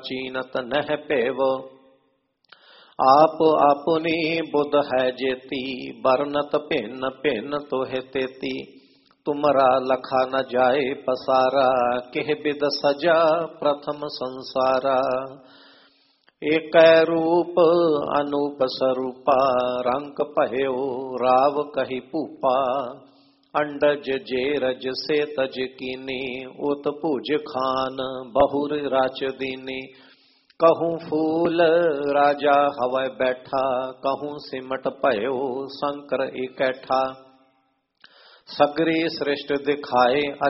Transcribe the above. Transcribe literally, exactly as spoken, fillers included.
चीनत नह पेव। आप अपनी बुध है जेती, बरनत पेन पेन तो है तेती। तुमरा लखा न जाए पसारा, केह बिद सजा प्रथम संसारा। एक रूप अनूप स्वरूपा, रंक पह्यो राव कही पूपा। अंडज जेरज से तज कीनी, उत पूज खान बहुर राच दीनी। कहूँ फूल राजा हवै बैठा, कहूँ सिमट पयो शंकर इकैठा। सगरी सृष्ट दिखाए